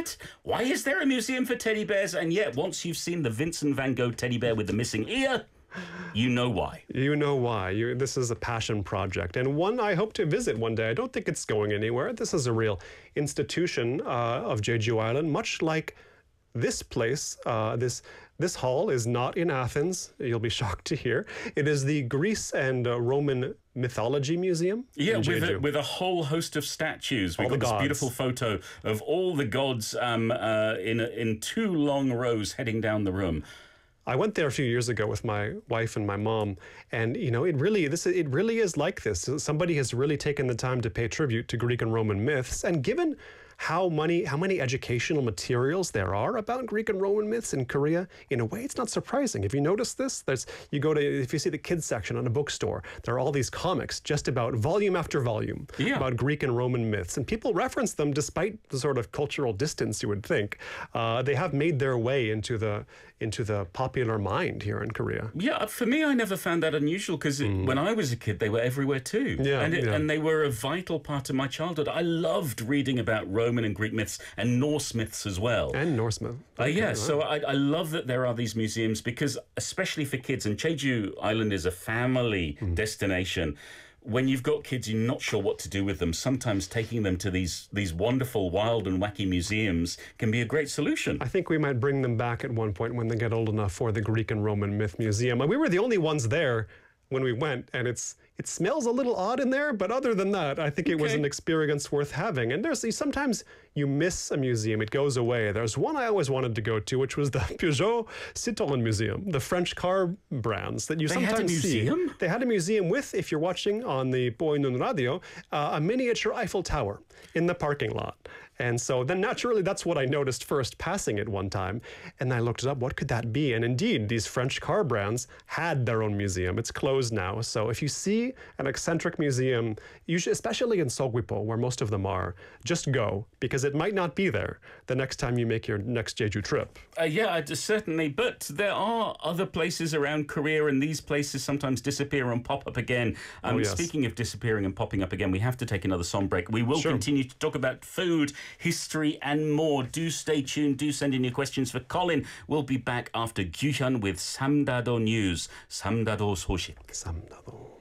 What? Why is there a museum for teddy bears? And yet, once you've seen the Vincent van Gogh teddy bear with the missing ear, you know why. You know why. This is a passion project, and one I hope to visit one day. I don't think it's going anywhere. This is a real institution of Jeju Island, much like this place. This hall is not in Athens. You'll be shocked to hear. It is the Greece and Roman Mythology Museum. Yeah, with a whole host of statues. We've got this beautiful photo of all the gods in two long rows heading down the room. I went there a few years ago with my wife and my mom, and it really is like this. Somebody has really taken the time to pay tribute to Greek and Roman myths, and given how many educational materials there are about Greek and Roman myths in Korea, in a way, it's not surprising. If you notice this, if you see the kids section on a bookstore, there are all these comics just about volume after volume about Greek and Roman myths, and people reference them despite the sort of cultural distance you would think. They have made their way into the popular mind here in Korea. Yeah, for me, I never found that unusual because when I was a kid, they were everywhere too. And they were a vital part of my childhood. I loved reading about Roman and Greek myths and Norse myths as well. And Norse myths. So I love that there are these museums because, especially for kids, and Jeju Island is a family destination. When you've got kids, you're not sure what to do with them. Sometimes taking them to these wonderful, wild and wacky museums can be a great solution. I think we might bring them back at one point when they get old enough for the Greek and Roman Myth Museum. We were the only ones there when we went, and it smells a little odd in there, but other than that, I think it was an experience worth having. And sometimes you miss a museum, it goes away. There's one I always wanted to go to, which was the Peugeot Citroën Museum, the French car brands that you sometimes see. They had a museum with, if you're watching on the Boinun Radio, a miniature Eiffel Tower in the parking lot. And so then naturally, that's what I noticed first passing it one time. And I looked it up, what could that be? And indeed, these French car brands had their own museum. It's closed now. So if you see an eccentric museum, usually, especially in Seogwipo, where most of them are, just go, because it might not be there the next time you make your next Jeju trip. Certainly. But there are other places around Korea, and these places sometimes disappear and pop up again. Speaking of disappearing and popping up again, we have to take another song break. We will continue to talk about food, history and more. Do stay tuned. Do send in your questions for Colin. We'll be back after Gyuhyun with Samdado News. Samdado 소식. Samdado.